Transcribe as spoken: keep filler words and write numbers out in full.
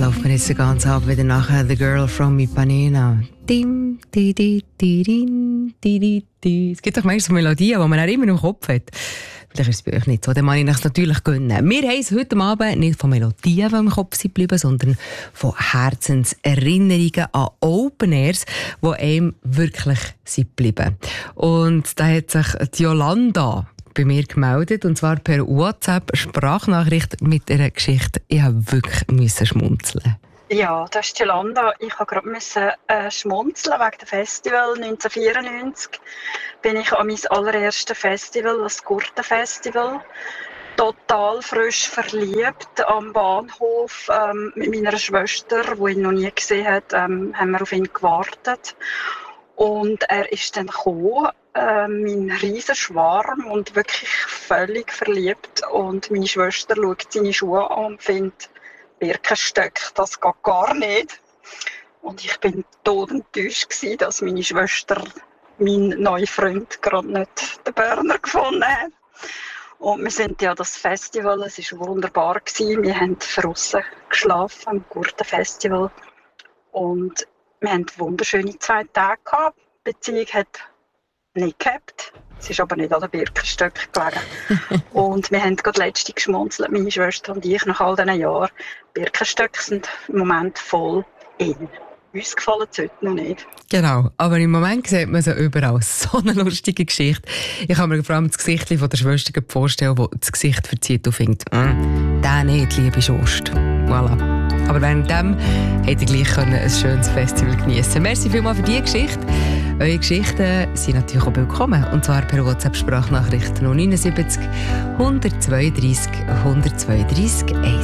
läuft mir jetzt den ganzen Abend wieder nachher «The Girl from Ipanema». Dim, di, di, di, din, di, di, di. Es gibt doch manchmal so Melodien, die man auch immer im Kopf hat. Vielleicht ist es bei euch nicht so, dann kann ich es natürlich gönnen. Wir haben es heute Abend nicht von Melodien, die im Kopf sind geblieben, sondern von Herzenserinnerungen an Open Airs, die einem wirklich sind geblieben. Und da hat sich die Jolanda bei mir gemeldet, und zwar per WhatsApp-Sprachnachricht mit einer Geschichte. Ich musste wirklich schmunzeln. Ja, das ist Jolanda. Ich musste gerade äh, schmunzeln wegen dem Festival. neunzehnhundertvierundneunzig bin ich an mein allererstes Festival, das Gurtenfestival. Total frisch verliebt am Bahnhof ähm, mit meiner Schwester, die ihn noch nie gesehen hat, ähm, haben wir auf ihn gewartet. Und er ist dann gekommen, äh, mein riesen Schwarm, und wirklich völlig verliebt. Und meine Schwester schaut seine Schuhe an und findet, Birkenstöcke, das geht gar nicht. Und ich bin todenttäuscht gewesen, dass meine Schwester, mein neuer Freund, gerade nicht den Berner gefunden hat. Und wir sind ja das Festival, es war wunderbar gewesen. Wir haben draussen geschlafen am Gurtenfestival. Und wir hatten wunderschöne zwei Tage gehabt. Die Beziehung hat nicht gehabt. Es ist aber nicht an den Birkenstöcken gelegen. Und wir haben gerade letztens geschmunzelt, meine Schwester und ich, nach all diesen Jahren. Birkenstöcke sind im Moment voll in. Uns gefallen es heute noch nicht. Genau, aber im Moment sieht man sie überall. So eine lustige Geschichte. Ich kann mir vor allem das Gesicht von der Schwester vorstellen, die das Gesicht verzieht und findet, mm, der nicht, liebe Schwester. Voilà. Aber währenddem hätte ich gleich ein schönes Festival geniessen können. Merci vielmals für diese Geschichte. Eure Geschichten sind natürlich auch willkommen. Und zwar per WhatsApp-Sprachnachricht null neun sieben eins eins zwei drei eins zwei drei eins.